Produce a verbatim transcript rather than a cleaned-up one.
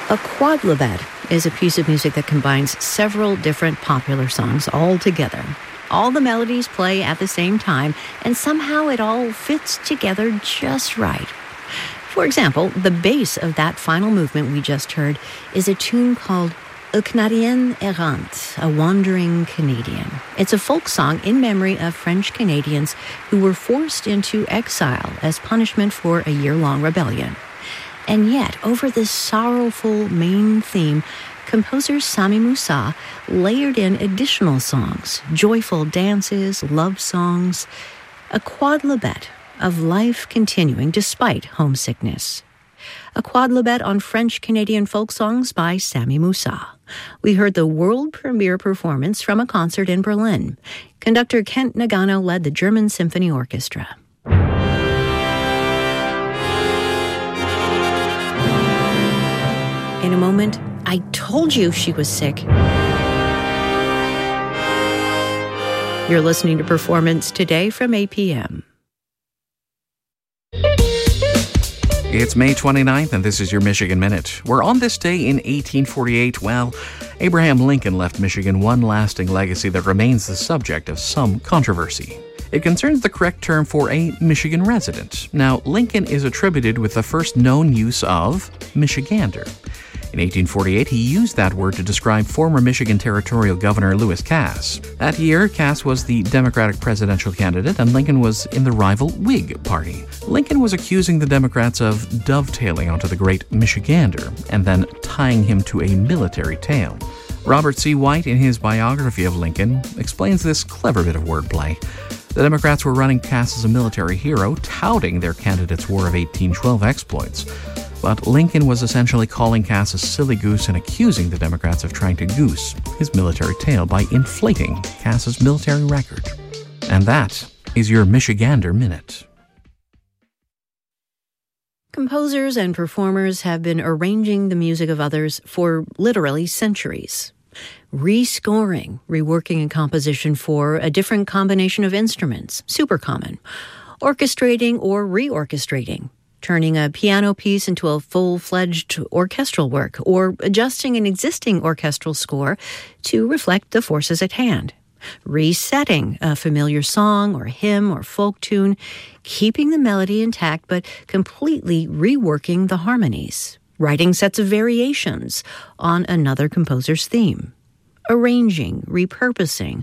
A quodlibet is a piece of music that combines several different popular songs all together. All the melodies play at the same time, and somehow it all fits together just right. For example, the bass of that final movement we just heard is a tune called Un Canadien Errant, a wandering Canadian. It's a folk song in memory of French Canadians who were forced into exile as punishment for a year-long rebellion. And yet, over this sorrowful main theme, composer Sami Moussa layered in additional songs, joyful dances, love songs, a quodlibet of life continuing despite homesickness. A quodlibet on French-Canadian folk songs by Sami Moussa. We heard the world premiere performance from a concert in Berlin. Conductor Kent Nagano led the German Symphony Orchestra. In a moment, I told you she was sick. You're listening to Performance Today from A P M. It's May twenty-ninth, and this is your Michigan Minute. We're on this day in eighteen forty-eight. Well, Abraham Lincoln left Michigan one lasting legacy that remains the subject of some controversy. It concerns the correct term for a Michigan resident. Now, Lincoln is attributed with the first known use of Michigander. In eighteen forty-eight, he used that word to describe former Michigan Territorial Governor Lewis Cass. That year, Cass was the Democratic presidential candidate, and Lincoln was in the rival Whig Party. Lincoln was accusing the Democrats of dovetailing onto the great Michigander and then tying him to a military tale. Robert C. White, in his biography of Lincoln, explains this clever bit of wordplay. The Democrats were running Cass as a military hero, touting their candidate's War of eighteen twelve exploits. But Lincoln was essentially calling Cass a silly goose and accusing the Democrats of trying to goose his military tale by inflating Cass's military record. And that is your Michigander Minute. Composers and performers have been arranging the music of others for literally centuries. Rescoring, reworking a composition for a different combination of instruments, super common. Orchestrating or reorchestrating. Turning a piano piece into a full-fledged orchestral work, or adjusting an existing orchestral score to reflect the forces at hand. Resetting a familiar song or hymn or folk tune, keeping the melody intact but completely reworking the harmonies. Writing sets of variations on another composer's theme. Arranging, repurposing,